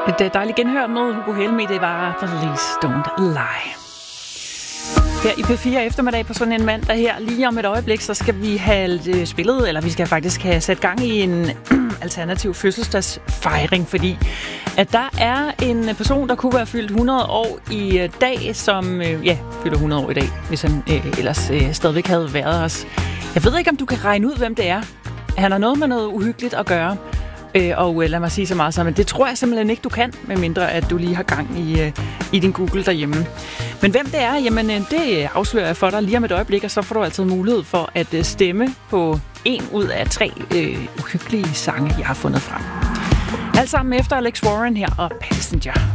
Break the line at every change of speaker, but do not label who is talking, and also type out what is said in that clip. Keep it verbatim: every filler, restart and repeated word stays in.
Et dejligt genhørt med Hugo Helmi, det var Please Don't Lie. Her i P fire eftermiddag på sådan en mandag her, lige om et øjeblik, så skal vi have spillet, eller vi skal faktisk have sat gang i en alternativ fødselsdagsfejring, fordi at der er en person, der kunne være fyldt hundrede år i dag, som ja, fylder hundrede år i dag, hvis han øh, ellers øh, stadigvæk havde været os. Jeg ved ikke, om du kan regne ud, hvem det er. Han har noget med noget uhyggeligt at gøre. Øh, og øh, lad mig sige så meget som, at det tror jeg simpelthen ikke, du kan, medmindre at du lige har gang i, øh, i din Google derhjemme. Men hvem det er, jamen øh, det afslører jeg for dig lige om et øjeblik, og så får du altid mulighed for at øh, stemme på en ud af tre øh, uhyggelige sange, jeg har fundet frem. Alt sammen efter Alex Warren her og Passenger.